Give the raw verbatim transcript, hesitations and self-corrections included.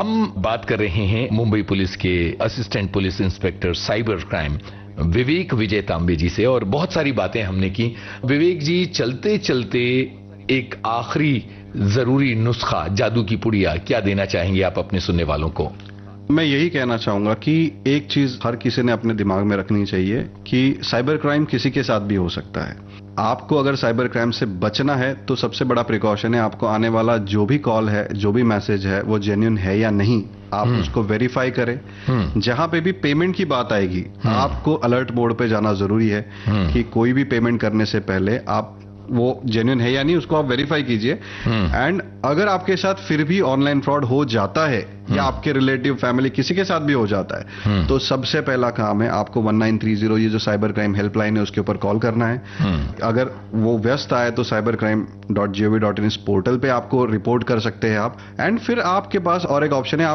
हम बात कर रहे हैं मुंबई पुलिस के assistant police inspector cyber crime विवेक विजय तांबे जी से, और बहुत सारी बातें हमने की। विवेक जी, चलते चलते एक आखिरी जरूरी नुस्खा, जादू की पुड़िया क्या देना चाहेंगे आप अपने सुनने वालों को? मैं यही कहना चाहूंगा कि एक चीज हर किसी ने अपने दिमाग में रखनी चाहिए कि साइबर क्राइम किसी के साथ भी हो सकता है। आपको अगर साइबर क्राइम से बचना है तो सबसे बड़ा प्रिकॉशन है, आपको आने वाला जो भी कॉल है, जो भी मैसेज है, वो जेन्युइन है या नहीं, आप उसको वेरीफाई करें। जहां पे भी पेमेंट की बात आएगी, आपको अलर्ट मोड पे जाना जरूरी है कि कोई भी पेमेंट करने से पहले आप वो जेन्युइन है या नहीं उसको आप वेरीफाई कीजिए। एंड अगर आपके साथ फिर भी ऑनलाइन फ्रॉड हो जाता है या आपके रिलेटिव फैमिली किसी के साथ भी हो जाता है, तो सबसे पहला काम है आपको वन नाइन थ्री जीरो, ये जो साइबर क्राइम हेल्पलाइन है, उसके ऊपर कॉल करना है। अगर वो व्यस्त आए तो cyber crime dot G O V dot in इस पोर्टल पे आपको रिपोर्ट कर सकते हैं आप। एंड फिर आपके पास और एक ऑप्शन है,